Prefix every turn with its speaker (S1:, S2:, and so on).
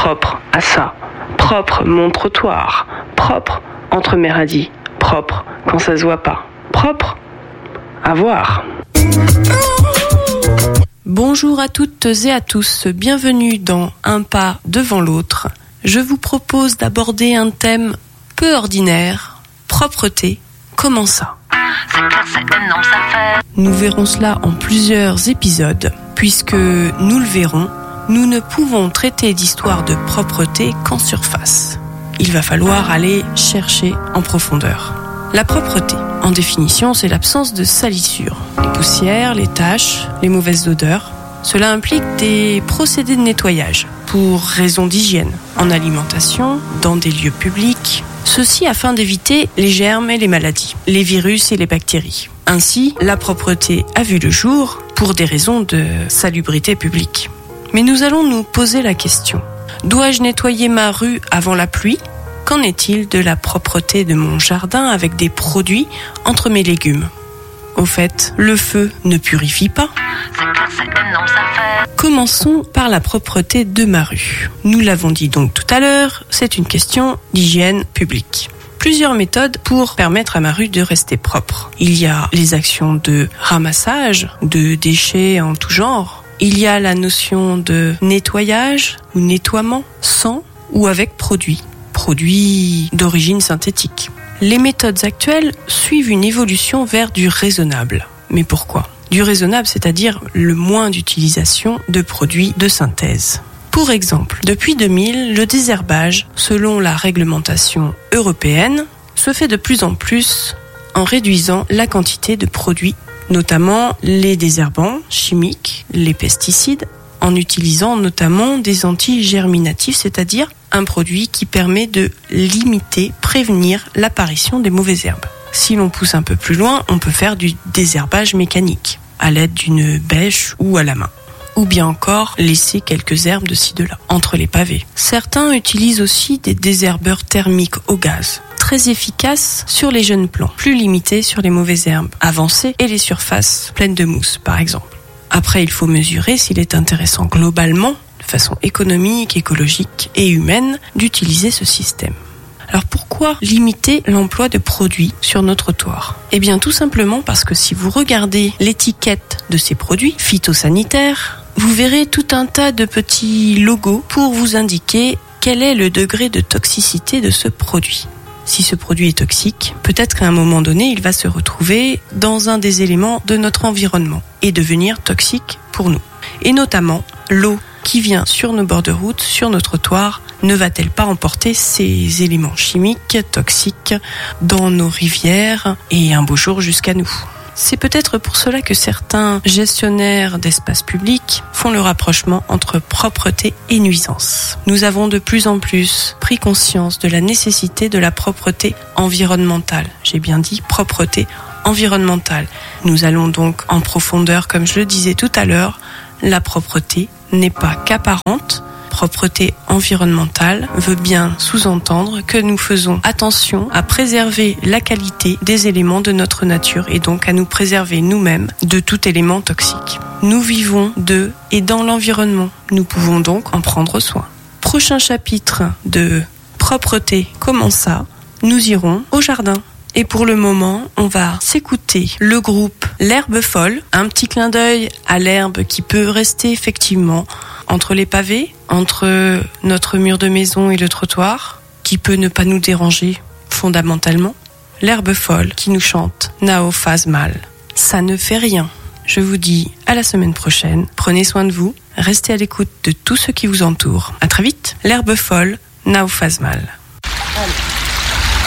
S1: propre à ça, propre mon trottoir, propre entre mes radis, propre quand ça se voit pas, propre à voir.
S2: Bonjour à toutes et à tous, bienvenue dans Un pas devant l'autre. Je vous propose d'aborder un thème peu ordinaire, propreté, comment ça ? Nous verrons cela en plusieurs épisodes, puisque nous le verrons, nous ne pouvons traiter d'histoire de propreté qu'en surface. Il va falloir aller chercher en profondeur. La propreté, en définition, c'est l'absence de salissure. Les poussières, les taches, les mauvaises odeurs. Cela implique des procédés de nettoyage pour raisons d'hygiène, en alimentation, dans des lieux publics. Ceci afin d'éviter les germes et les maladies, les virus et les bactéries. Ainsi, la propreté a vu le jour pour des raisons de salubrité publique. Mais nous allons nous poser la question. Dois-je nettoyer ma rue avant la pluie ? Qu'en est-il de la propreté de mon jardin avec des produits entre mes légumes ? Au fait, le feu ne purifie pas. Commençons par la propreté de ma rue. Nous l'avons dit donc tout à l'heure, c'est une question d'hygiène publique. Plusieurs méthodes pour permettre à ma rue de rester propre. Il y a les actions de ramassage de déchets en tout genre. Il y a la notion de nettoyage ou nettoiement sans ou avec produits d'origine synthétique. Les méthodes actuelles suivent une évolution vers du raisonnable. Mais pourquoi ? Du raisonnable, c'est-à-dire le moins d'utilisation de produits de synthèse. Pour exemple, depuis 2000, le désherbage, selon la réglementation européenne, se fait de plus en plus en réduisant la quantité de produits, notamment les désherbants chimiques, les pesticides, en utilisant notamment des antigerminatifs, c'est-à-dire un produit qui permet de limiter, prévenir l'apparition des mauvaises herbes. Si l'on pousse un peu plus loin, on peut faire du désherbage mécanique, à l'aide d'une bêche ou à la main. Ou bien encore laisser quelques herbes de ci de là, entre les pavés. Certains utilisent aussi des désherbeurs thermiques au gaz, très efficaces sur les jeunes plants, plus limités sur les mauvaises herbes avancées et les surfaces pleines de mousse, par exemple. Après, il faut mesurer s'il est intéressant globalement, de façon économique, écologique et humaine, d'utiliser ce système. Alors pourquoi limiter l'emploi de produits sur nos trottoirs ? Eh bien tout simplement parce que si vous regardez l'étiquette de ces produits phytosanitaires, vous verrez tout un tas de petits logos pour vous indiquer quel est le degré de toxicité de ce produit. Si ce produit est toxique, peut-être qu'à un moment donné, il va se retrouver dans un des éléments de notre environnement et devenir toxique pour nous. Et notamment, l'eau qui vient sur nos bords de route, sur nos trottoirs, ne va-t-elle pas emporter ces éléments chimiques, toxiques, dans nos rivières et un beau jour jusqu'à nous ? C'est peut-être pour cela que certains gestionnaires d'espaces publics font le rapprochement entre propreté et nuisance. Nous avons de plus en plus pris conscience de la nécessité de la propreté environnementale. J'ai bien dit propreté environnementale. Nous allons donc en profondeur, comme je le disais tout à l'heure. La propreté n'est pas qu'apparente. Propreté environnementale veut bien sous-entendre que nous faisons attention à préserver la qualité des éléments de notre nature et donc à nous préserver nous-mêmes de tout élément toxique. Nous vivons de et dans l'environnement. Nous pouvons donc en prendre soin. Prochain chapitre de propreté, comment ça ? Nous irons au jardin. Et pour le moment, on va s'écouter le groupe L'Herbe Folle. Un petit clin d'œil à l'herbe qui peut rester effectivement entre les pavés, entre notre mur de maison et le trottoir, qui peut ne pas nous déranger fondamentalement. L'Herbe Folle qui nous chante Nao faz mal. Ça ne fait rien. Je vous dis à la semaine prochaine. Prenez soin de vous. Restez à l'écoute de tout ce qui vous entoure. À très vite. L'Herbe Folle, Nao faz mal.